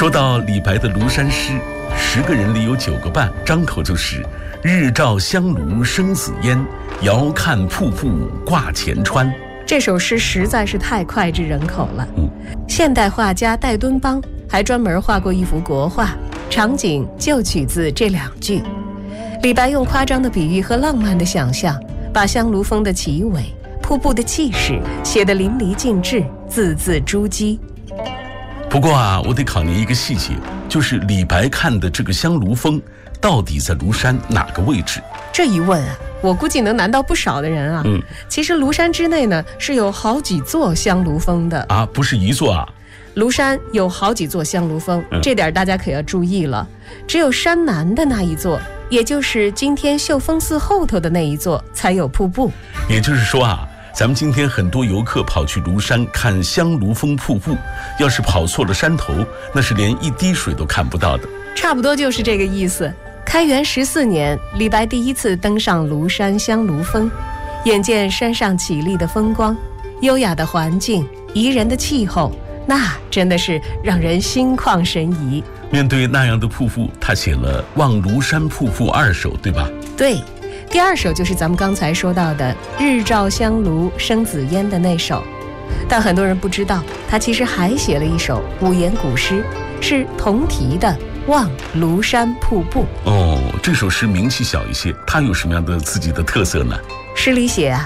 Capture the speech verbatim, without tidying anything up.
说到李白的庐山诗，十个人里有九个半张口就是日照香炉生紫烟，遥看瀑布挂前川。 这首诗实在是太脍炙人口了。 嗯， 现代画家戴敦邦还专门画过一幅国画，场景就取自这两句。李白用夸张的比喻和浪漫的想象，把香炉峰的奇伟、瀑布的气势写得淋漓尽致，字字珠玑。 不过啊，我得考你一个细节，就是李白看的这个香炉峰到底在庐山哪个位置？ 这一问啊，我估计能难到不少的人啊。 嗯， 其实庐山之内呢是有好几座香炉峰的啊，不是一座啊。 庐山有好几座香炉峰，嗯、这点大家可要注意了。只有山南的那一座，也就是今天秀峰寺后头的那一座，才有瀑布。 也就是说啊，咱们今天很多游客跑去庐山看香炉峰瀑布，要是跑错了山头，那是连一滴水都看不到的。 差不多就是这个意思。开元十四年，李白第一次登上庐山香炉峰，眼见山上绮丽的风光、优雅的环境、宜人的气候，那真的是让人心旷神怡。 面对那样的瀑布，他写了《望庐山瀑布二首》，对吧？ 对，第二首就是咱们刚才说到的日照香炉生紫烟的那首。但很多人不知道，他其实还写了一首五言古诗，是同题的《望庐山瀑布》。 哦，这首诗名气小一些，它有什么样的自己的特色呢？ 诗里写啊，